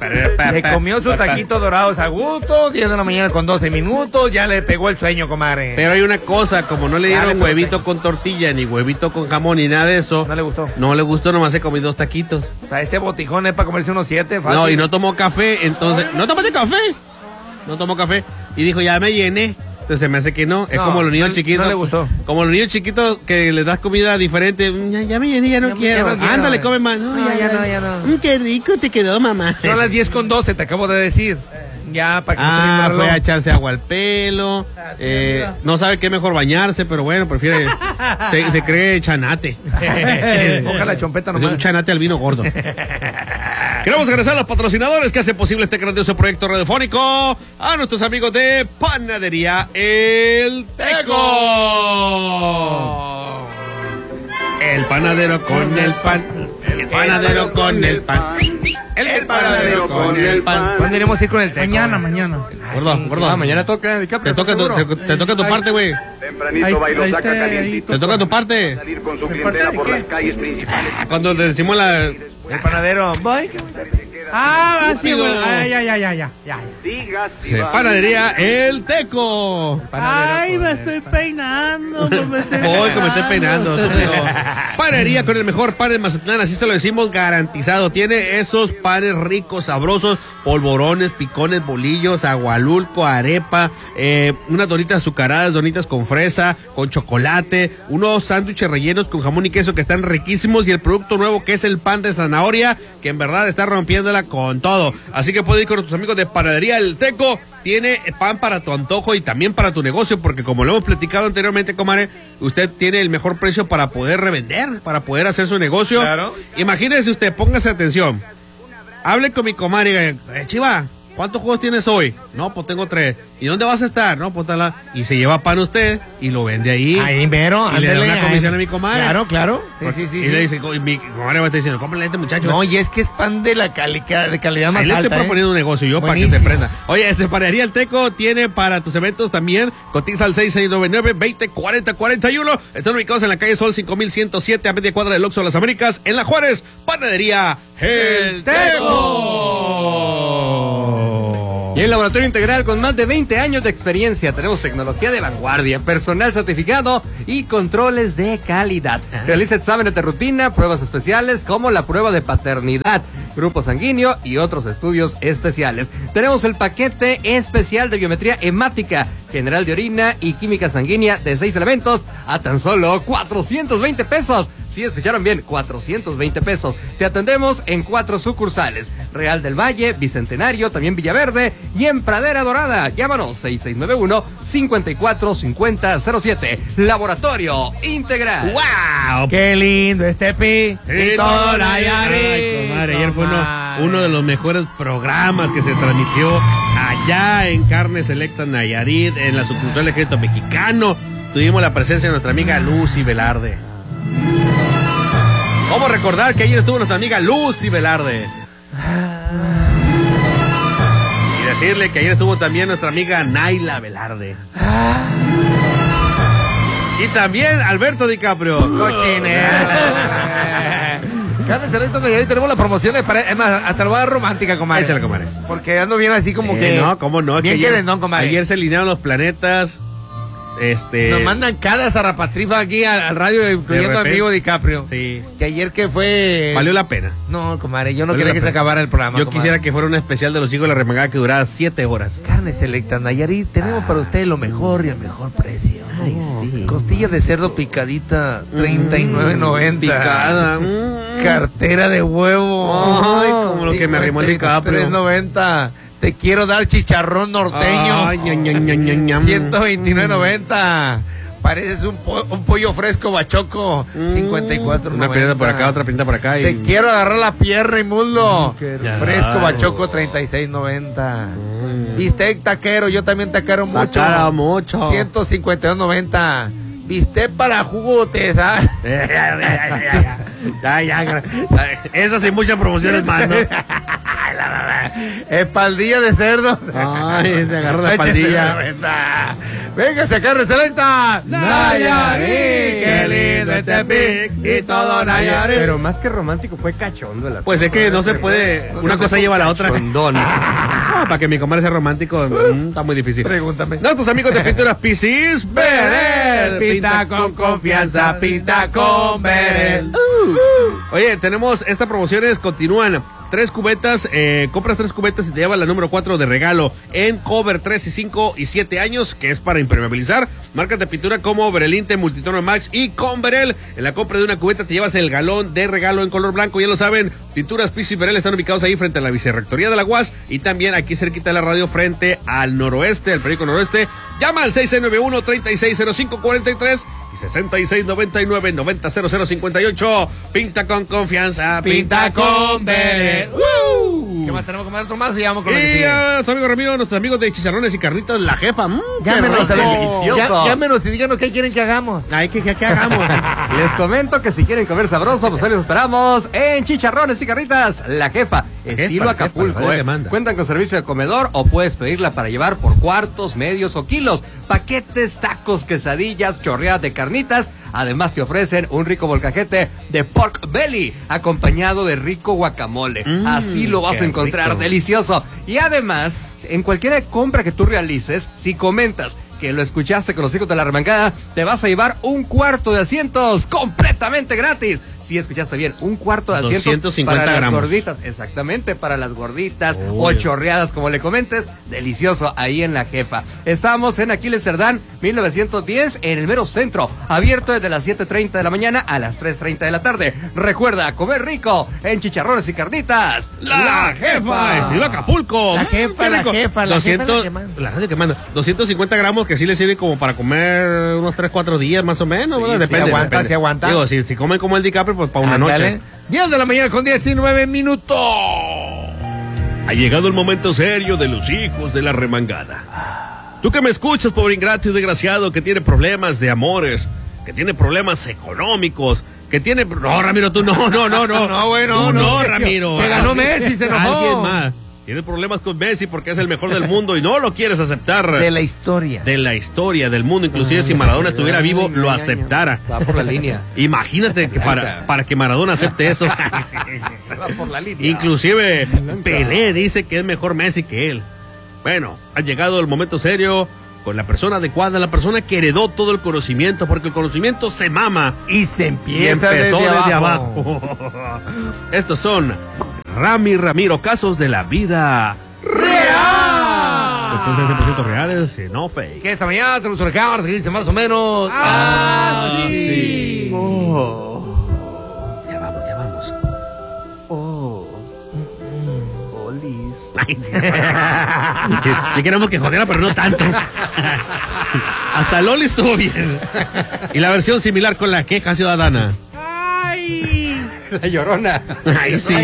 Se comió sus taquitos dorados a gusto, 10 de la mañana con 12 minutos, ya le pegó el sueño, comadre. Pero hay una cosa, como no le dieron huevito con tortilla, ni huevito con jamón, ni nada de eso. No le gustó. No le gustó, nomás se comió 2 taquitos. O sea, ese botijón es para comerse unos 7, fácil. No, y no tomó café, entonces... ¿No tomaste café? No tomó café. Y dijo, ya me llené. Entonces se me hace que no. Es como los niños chiquitos. No le gustó. Como los niños chiquitos que les das comida diferente. Ya me llené, ya no quiero. Ándale, come más. No, ya no. Qué rico te quedó, mamá. Son las 10:12, te acabo de decir. Ya, para que fue a echarse agua al pelo. No sabe qué mejor bañarse, pero bueno, prefiere. se cree chanate. Ojalá la chompeta nomás. Es un chanate al vino gordo. Queremos agradecer a los patrocinadores que hacen posible este grandioso proyecto radiofónico. A nuestros amigos de Panadería El Teco. El panadero con el pan. El panadero con el pan. El panadero con el pan. ¿Cuándo iremos a ir con el Teco? Mañana. Gordo. Mañana toca. Te toca tu parte, güey. Tempranito bailó saca calientito. Te toca tu parte. Salir con su clientela por las calles principales. Cuando le decimos la... El panadero. Voy. Sí, bueno. Ya. Panadería El Teco. Ay, me estoy peinando. Hoy que me estoy peinando. Panadería con el mejor pan de Mazatlán, así se lo decimos, garantizado. Tiene esos panes ricos, sabrosos, polvorones, picones, bolillos, agualulco, arepa, unas donitas azucaradas, donitas con fresa, con chocolate, unos sándwiches rellenos con jamón y queso que están riquísimos, y el producto nuevo que es el pan de zanahoria, que en verdad está rompiéndola con todo. Así que puedes ir con tus amigos de Panadería El Teco. Tiene pan para tu antojo y también para tu negocio, porque como lo hemos platicado anteriormente, comadre, usted tiene el mejor precio para poder revender, para poder hacer su negocio. Claro. Imagínese usted, póngase atención. Hable con mi comadre, Chiva, ¿cuántos juegos tienes hoy? No, pues tengo 3. ¿Y dónde vas a estar? No, pues y se lleva pan usted y lo vende ahí. Ahí mero. Y le da una comisión a mi comadre. Claro. Sí. Y le dice, mi comadre va a estar diciendo, cómprale a este muchacho. No, y es que es pan de la calidad más alta. Le estoy proponiendo un negocio yo buenísimo. Para que se prenda. Oye, Panadería El Teco tiene para tus eventos también. Cotiza al 6699-204041. Están ubicados en la calle Sol 5107, a media cuadra del Oxxo de las Américas, en La Juárez. Panadería El Teco. Y el Laboratorio Integral, con más de 20 años de experiencia, tenemos tecnología de vanguardia, personal certificado y controles de calidad. Realiza exámenes de rutina, pruebas especiales como la prueba de paternidad, grupo sanguíneo y otros estudios especiales. Tenemos el paquete especial de biometría hemática, general de orina y química sanguínea de 6 elementos a tan solo 420 pesos. Sí, escucharon bien, 420 pesos. Te atendemos en 4 sucursales: Real del Valle, Bicentenario, también Villaverde y en Pradera Dorada. Llámanos 6691-545007. Laboratorio Integral. ¡Wow! ¡Qué lindo este pi! Y todo Nayarit. Ayer fue uno de los mejores programas que se transmitió allá en Carne Selecta Nayarit, en la sucursal del Ejército Mexicano. Tuvimos la presencia de nuestra amiga Lucy Velarde. ¿Cómo recordar que ayer estuvo nuestra amiga Lucy Velarde? Y decirle que ayer estuvo también nuestra amiga Naila Velarde. Y también Alberto DiCaprio. Cochinera. Carne Selecta Nayarit, tenemos la promoción de es más, hasta lo voy a dar romántica, comadre. Échale, comadre. Porque ando bien así como que... No, ¿cómo no? Bien que no, comadre. Ayer se alinearon los planetas. Nos mandan cada zarrapatrifa aquí al radio, incluyendo a mi amigo DiCaprio. Sí. Que ayer que fue... Valió la pena. No, comadre, yo no quería que se acabara el programa. Yo quisiera que fuera un especial de los hijos de la remangada que durara 7 horas. Carne Selecta Nayarit, tenemos para usted lo mejor y el mejor precio. Ay, sí. Costilla de cerdo picadita, $39.90. Picada. Cartera de huevo. Ay, como lo que me arrimó el DiCaprio. $3.90. Te quiero dar chicharrón norteño. Ay, ñam. $129.90. Pareces un pollo fresco bachoco. $54.90. Una pinta por acá, otra pinta por acá. Te quiero agarrar la pierna y muslo. Fresco bachoco, Claro. $36.90. Bistec taquero, yo también taquero mucho. Taquero mucho. $152.90. Bistec para jugotes, ¿sabes? Ya. Esas y muchas promociones más, ¿no? Espaldilla de cerdo. Ay, te agarro la espaldilla. Venga, se carre selecta. Nayarit, qué lindo este pic y todo Nayarit. Pero más que romántico fue cachondo. Pues es que no se puede, una cosa lleva a la otra. Para que mi comadre sea romántico, está muy difícil. Pregúntame. Nuestros amigos de Pinturas Pisis Berel, pinta con confianza, pinta con Berel. Oye, tenemos estas promociones, continúan. 3 cubetas, compras 3 cubetas y te llevas la número 4 de regalo en cover 3 y 5 y 7 años, que es para impermeabilizar. Marcas de pintura como Berelinte, Multitono Max y con Berel. En la compra de una cubeta te llevas el galón de regalo en color blanco, ya lo saben. Pinturas Pisis y Berel están ubicados ahí frente a la Vicerrectoría de la UAS y también aquí cerquita de la radio frente al noroeste, al periódico Noroeste. Llama al 6691-360543 y 6699-900058. Pinta con confianza, Pinta con Berel. ¿Qué más tenemos que comer otro más? Y vamos con lo que sigue. Nuestro amigo Ramiro, nuestros amigos de Chicharrones y Carnitas, la jefa. Llámenos, delicioso. llámenos y díganos qué quieren que hagamos. Ay, ¿qué hagamos? Les comento que si quieren comer sabroso, pues hoy los esperamos en Chicharrones y Carnitas, la jefa, estilo la Acapulco. jefa, la demanda. Cuentan con servicio de comedor o puedes pedirla para llevar por cuartos, medios o kilos. Paquetes, tacos, quesadillas, chorreadas de carnitas. Además te ofrecen un rico molcajete de pork belly acompañado de rico guacamole. Así lo vas a encontrar rico. Delicioso. Y además, en cualquier compra que tú realices, si comentas que lo escuchaste con los hijos de la remangada, te vas a llevar un cuarto de asientos completamente gratis. Si escuchaste bien, un cuarto de asientos 250 para gramos. las gorditas. Exactamente, para las gorditas o chorreadas, como le comentes. Delicioso, ahí en la jefa. Estamos en Aquiles Cerdán, 1910, en el mero centro. Abierto desde las 7:30 de la mañana a las 3:30 de la tarde. Recuerda, comer rico en Chicharrones y Carnitas. La jefa, estilo Acapulco. La jefa, Qué la rico. jefa, la 200, jefa, la que manda. la gente que manda. 250 gramos que sí le sirve como para comer unos 3-4 días más o menos, ¿verdad? Sí, Depende. aguanta, depende. sí aguanta. Digo, si comen como el DiCaprio, pues para una Ándale. noche. 10 de la mañana con 19 minutos. Ha llegado el momento serio de los hijos de la remangada. Tú que me escuchas, pobre ingrato y desgraciado, que tiene problemas de amores, que tiene problemas económicos, que tiene... No, Ramiro, tú no. No, bueno, Tú no, Ramiro. que ganó Messi, se enojó. Alguien más. Tiene problemas con Messi porque es el mejor del mundo y no lo quieres aceptar. De la historia. De la historia del mundo. Inclusive si Maradona estuviera vivo, lo aceptara. Va por la línea. Imagínate que para que Maradona acepte eso. Se va por la línea. Inclusive Pelé dice que es mejor Messi que él. Bueno, ha llegado el momento serio con la persona adecuada, la persona que heredó todo el conocimiento, porque el conocimiento se mama Y se y empieza empezó desde desde abajo. Estos son Ramiro, casos de la vida ¡Real! Después de 100% reales y no fake. Que esta mañana tenemos un recado que dice más o menos. Sí. Ya vamos. Olis. Ay, y queremos que jodiera, pero no tanto. Hasta Loli estuvo bien. Y la versión similar con la queja ciudadana. ¡Ay! La Llorona. Ay, sí.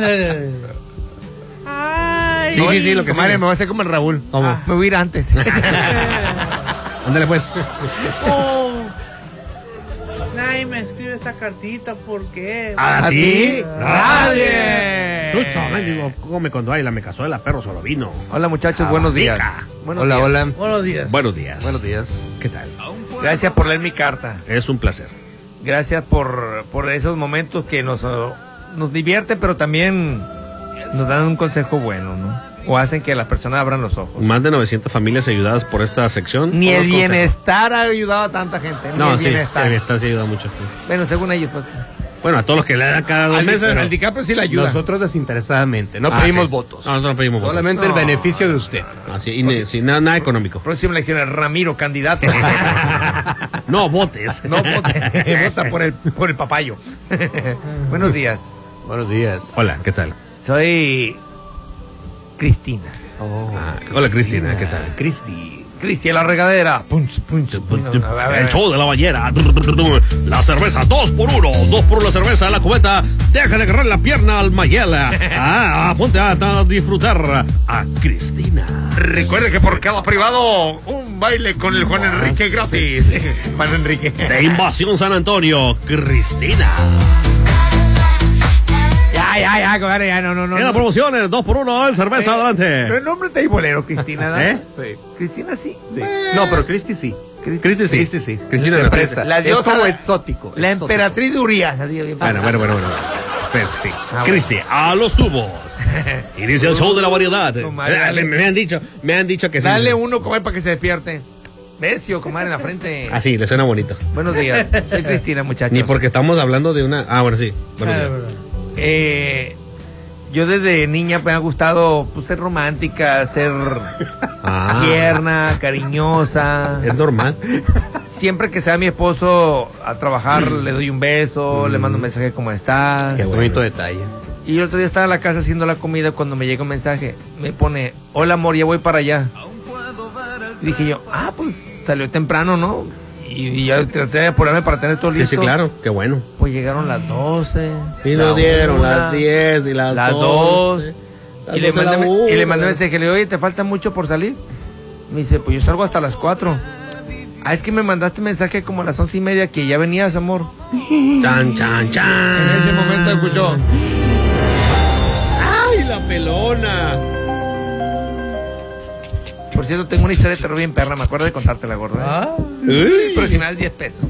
¡Ay! Sí, lo que Madre, sigue. me voy a hacer como el Raúl. ¿Cómo? Me voy a ir antes. Ándale pues. Oh. Nadie me escribe esta cartita, ¿por qué? ¿A ti? ¡Nadie! Lucho, digo, come cuando hay la mecazuela, perro solo vino. Hola muchachos, buenos días. Buenos Hola, días. hola. Buenos días. Buenos días. Buenos días. ¿Qué tal? Gracias por leer mi carta. Es un placer. Gracias por esos momentos que nos divierten, pero también nos dan un consejo bueno, ¿no? O hacen que las personas abran los ojos. Más de 900 familias ayudadas por esta sección. Ni Por el los consejos. bienestar ha ayudado a tanta gente. Ni No, el sí, bienestar. el bienestar sí ayuda mucho. Bueno, según ellos. Pues. Bueno, a todos los que le dan cada 2 meses. Al DiCaprio sí le ayuda. Nosotros desinteresadamente, no Ah, pedimos sí. votos. No, nosotros no pedimos votos. Solamente el beneficio de usted. Así, y sí, nada económico. Próxima elección, Ramiro, candidato. No votes. No vote, vota por el papayo. Buenos días. Buenos días. Hola, ¿qué tal? Soy Cristina. Hola, Cristina, ¿qué tal? Cristi, la regadera. Punch. A ver. El show de la bañera. La cerveza 2x1. 2x1 la cerveza, la cubeta. Deja de agarrar la pierna al Mayela. Ponte a disfrutar a Cristina. Recuerde que por cada privado, un baile con el Juan Enrique gratis. Juan Enrique. De Invasión San Antonio, Cristina. Ya, Ay, compadre, ya, no. En la promoción, 2x1 en cerveza, adelante. Pero el nombre está ahí bolero, Cristina, ¿no? Sí. Cristina sí. No, pero Cristi sí. Cristi sí. Cristi sí. Cristina Se no. presta. La Es diosa- como exótico. La exótico. emperatriz de Urias. Así, bien Bueno. Pero, sí. bueno. Cristi, a los tubos. Inicia el show de la variedad. Comadre, dale. Me han dicho que sí. Dale uno, comadre, para que se despierte. Besio, comadre, en la frente. Así, le suena bonito. Buenos días. Soy Cristina, muchachos. Ni porque estamos hablando de una. Ah, bueno, sí. Bueno, Yo desde niña me ha gustado pues, ser romántica, ser tierna, cariñosa. es normal. Siempre que sea mi esposo a trabajar, le doy un beso, le mando un mensaje, ¿cómo estás? Qué Bonito detalle. Y el otro día estaba en la casa haciendo la comida cuando me llega un mensaje. Me pone, hola amor, ya voy para allá. Y dije yo, pues salió temprano, ¿no? Y ya traté de apurarme para tener todo listo. Sí, claro, qué bueno. Pues llegaron las 12. Y nos la dieron 1, las 10 y las 2. 11, Y le 12, la mandé 1. mensaje, le digo, oye, ¿te falta mucho por salir? Me dice, pues yo salgo hasta las 4. Es que me mandaste mensaje como a las 11:30 que ya venías, amor. Chan, chan, chan. En ese momento escuchó. ¡Ay, la pelona! Por cierto, tengo una historia de terror bien perra, me acuerdo de contártela, gorda. Pero si me das 10 pesos.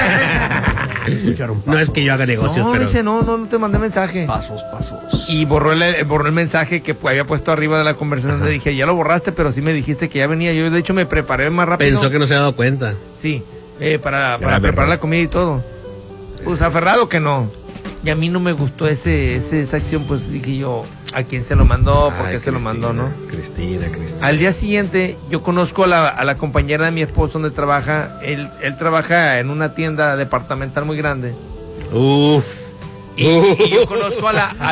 No es que yo haga negocios, No, pero. dice, no te mandé mensaje. Pasos. Y borró el mensaje que había puesto arriba de la conversación. Le dije, ya lo borraste, pero sí me dijiste que ya venía. Yo, de hecho, me preparé más rápido. Pensó que no se había dado cuenta. Sí, para Era preparar verdad. la comida y todo. Pues aferrado que no. Y a mí no me gustó esa acción, pues dije yo, ¿a quién se lo mandó? ¿Por qué Ay, se lo mandó, no? Cristina. Al día siguiente, yo conozco a la compañera de mi esposo donde trabaja. Él trabaja en una tienda departamental muy grande. Uf. Y yo conozco a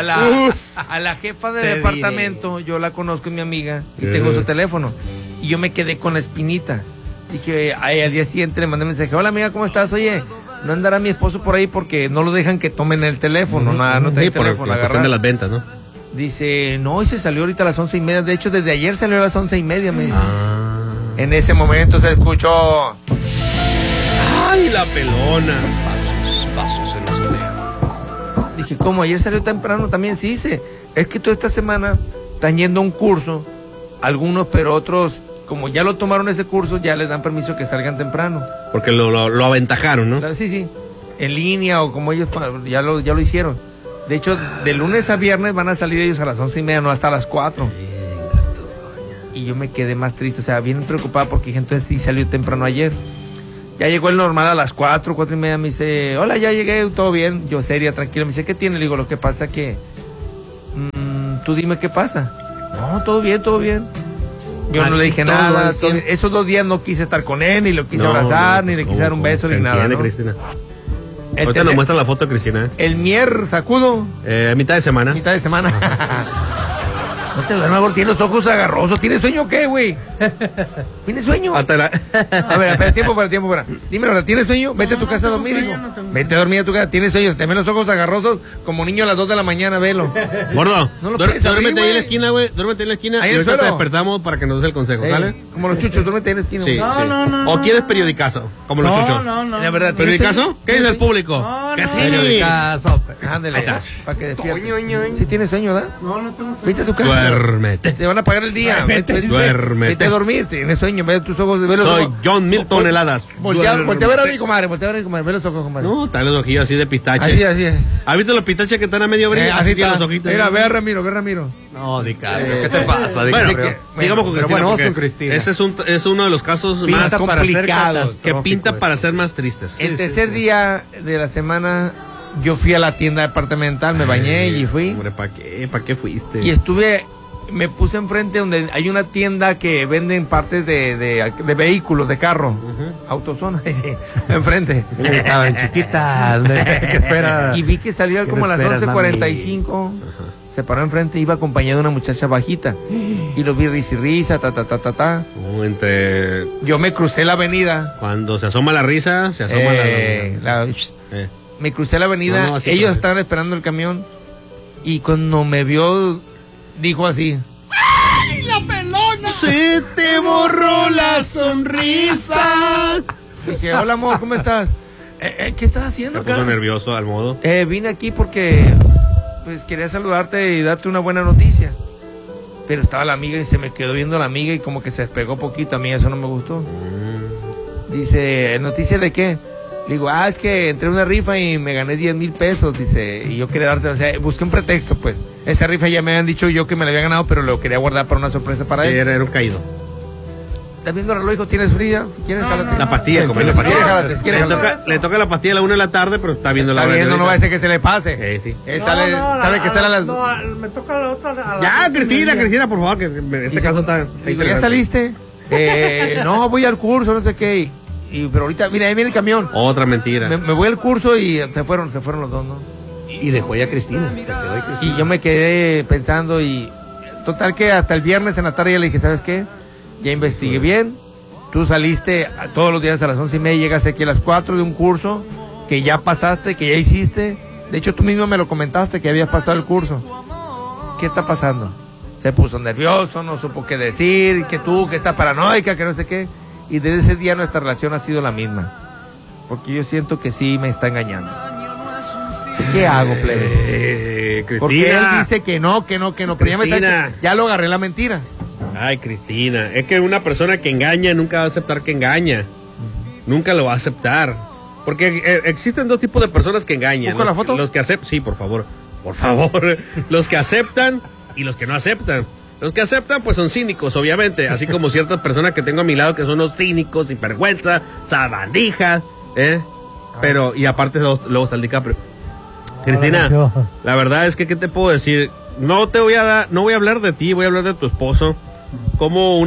la jefa de Te departamento, yo la conozco, es mi amiga, y tengo su teléfono. Y yo me quedé con la espinita. Dije, al día siguiente le mandé mensaje, hola amiga, ¿cómo estás? Oye, no andará mi esposo por ahí porque no lo dejan que tomen el teléfono, no trae Sí, el por teléfono, la cuestión agarrar. de las ventas, ¿no? Dice, no, y se salió ahorita a las 11:30, de hecho desde ayer salió a las 11:30, me dice. Ah. En ese momento se escuchó, ¡Ay, la pelona! Pasos en la azotea. dije, ¿cómo? Ayer salió temprano también, sí, dice, es que toda esta semana están yendo a un curso, algunos, pero otros, como ya lo tomaron ese curso, ya les dan permiso que salgan temprano. Porque lo aventajaron, ¿no? Claro, sí, en línea o como ellos ya lo hicieron. De hecho, de lunes a viernes van a salir ellos a las 11:30, no hasta las 4. Y yo me quedé más triste, o sea, bien preocupada porque dije, entonces sí salió temprano ayer. Ya llegó el normal a las 4:30, me dice, hola, ya llegué, todo bien. Yo seria, tranquila, me dice, ¿qué tiene? Le digo, lo que pasa que, tú dime qué pasa. No, todo bien. Yo no Aquí le dije todo nada, al cien. esos 2 días no quise estar con él, ni lo quise No, abrazar, no, ni le pues, quise dar un beso, ni ¿quién nada, tiene, ¿no? Cristina? El Ahorita tercer- nos muestra la foto de Cristina. El sacudo, Mitad de semana. mitad de semana. No te duermas, amor, tienes los ojos agarrosos. ¿Tienes sueño o qué, güey? ¿Tienes sueño? Hasta la... A ver, espera, tiempo para. Dime, ahora, ¿tienes sueño? Vete a tu casa a tengo dormir, sueño, hijo. no tengo Vete a dormir a tu casa. ¿Tienes sueño? Te ven los ojos agarrosos como niño a las 2 de la mañana, velo. Gordo, No lo puedes abrir, duérmete ahí en la güey. esquina, güey. Duérmete en la esquina Ahí y en el ahorita te suelo. despertamos para que nos des el consejo, ¿sale? Como los chuchos, duérmete en la esquina. Sí, güey. sí. No. ¿O quieres periodicazo? Como los chuchos. No. La verdad, ¿tienes ¿Periodicazo? sueño? ¿Qué dice el público? No, ¿Qué no. sí? Periodicazo. Ándale, Ahí está. para que despierte. Toño. Si tienes sueño, ¿verdad? No tengo Vete a tu casa. Duérmete. Te van a pagar el día. Duérmete. Vete a dormir, tienes sueño, ve tus ojos, ve los Soy ojos. John Milton Heladas. Voltea a ver a mi Duérmete. comadre, ve los ojos, comadre. No, están los ojillos así de pistache. Así es. ¿Has visto los pistaches que están a medio abrir? Así tienen está. los ojitos. Mira, ve a Ramiro. No, DiCaprio. ¿Qué te pasa, Bueno, DiCaprio? sigamos con Pero Cristina. bueno, vamos porque con Cristina. Ese es uno de los casos Pinta más para ser complicados que catastrófico pinta para esto. ser más tristes. El tercer día de la semana, yo fui a la tienda departamental, me bañé y fui. Hombre, ¿para qué? ¿Para qué fuiste? Y me puse enfrente donde hay una tienda que venden partes de vehículos, de carro. Autozona, sí, enfrente. Estaban chiquitas. ¿Qué espera? Y vi que salió ¿Qué como a las esperas, 11:45. Se paró enfrente, iba acompañado de una muchacha bajita. Y lo vi risa y risa, ta. Entre Yo me crucé la avenida. cuando se asoma la risa, se asoma Me crucé la avenida, No, así ellos pasa. estaban esperando el camión. Y cuando me vio, dijo así. Se te borró la sonrisa. Dije, hola amor, ¿cómo estás? ¿Qué estás haciendo Se puso acá? nervioso al modo. Vine aquí porque pues quería saludarte y darte una buena noticia. Pero estaba la amiga y se me quedó viendo la amiga y como que se despegó poquito. A mí eso no me gustó. Dice, ¿noticia de qué? Le digo, es que entré en una rifa y me gané 10,000 pesos. Dice, y yo quería darte, o sea, busqué un pretexto, pues. Esa rifa ya me habían dicho yo que me la había ganado, pero lo quería guardar para una sorpresa para él. Era un caído. ¿Estás viendo el reloj, hijo? ¿Tienes fría? Si quieres, jálate. La pastilla, comer la Si quieres, pastilla. jálate, si quieres, jálate. Le toca la pastilla a la 1 de la tarde, pero está viendo la Está hora. viendo, no va a ser que se le pase. Sí. Él sabe que sale a las... No, me toca la otra. a Ya, las 12:30. Cristina, por favor, que en este caso está... Digo, ¿ya saliste? No, voy al curso, no sé qué. Pero ahorita, mira, ahí viene el camión. Otra mentira. Me voy al curso y se fueron los dos, ¿no? Y dejó ya a Cristina. Se quedó ahí Cristina. Y yo me quedé pensando y... Total que hasta el viernes en la tarde ya le dije, ¿sabes qué? Ya investigué bien. Tú saliste todos los días a las 11:30, llegas aquí a las 4 de un curso que ya pasaste, que ya hiciste. De hecho, tú mismo me lo comentaste que habías pasado el curso. ¿Qué está pasando? Se puso nervioso, no supo qué decir, que tú, que estás paranoica, que no sé qué. Y desde ese día nuestra relación ha sido la misma. Porque yo siento que sí me está engañando. ¿Qué hago, plebe? Cristina. Porque él dice que no. Pero Cristina. ya lo agarré la mentira. Ay, Cristina, es que una persona que engaña nunca va a aceptar que engaña. Nunca lo va a aceptar. Porque existen dos tipos de personas que engañan. ¿Busco la foto? Los que aceptan, sí, por favor. Los que aceptan y los que no aceptan. Los que aceptan, pues son cínicos, obviamente. Así como ciertas personas que tengo a mi lado que son unos cínicos, sinvergüenza, sabandijas, Pero, y aparte luego está el DiCaprio. Cristina, la verdad es que, ¿qué te puedo decir? No voy a hablar de ti, voy a hablar de tu esposo. Cómo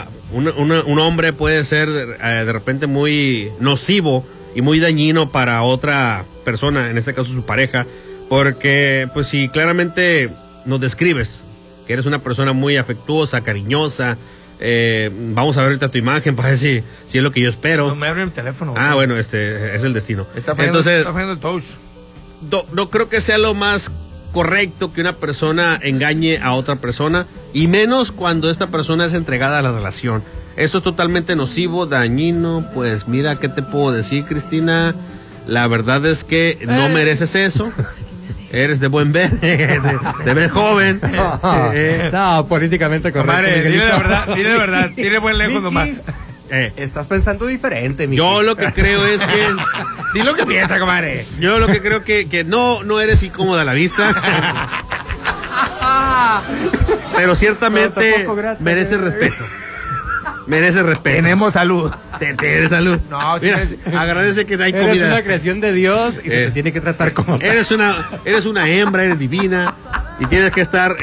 un hombre puede ser de repente muy nocivo y muy dañino para otra persona, en este caso su pareja, porque pues si claramente nos describes que eres una persona muy afectuosa, cariñosa, vamos a ver ahorita tu imagen para ver si es lo que yo espero. No me abre el teléfono. Bueno, es el destino. Está fallando el touch. No creo que sea lo más correcto que una persona engañe a otra persona, y menos cuando esta persona es entregada a la relación. Eso es totalmente nocivo, dañino. Pues mira, ¿qué te puedo decir, Cristina? La verdad es que no mereces eso. Eres de buen ver, de ver joven. No, políticamente correcto. Madre, dile la verdad, tiene buen lejos Miki, nomás. Estás pensando diferente, Miki. Yo lo que creo es que... Di lo que piensa, comadre. Yo lo que creo que no eres incómoda a la vista. Pero ciertamente mereces respeto. Mereces respeto. Tenemos salud. Tienes salud. No, sí. Mira, agradece que hay comida. Eres una creación de Dios y se te tiene que tratar como tal. Eres una hembra, eres divina y tienes que estar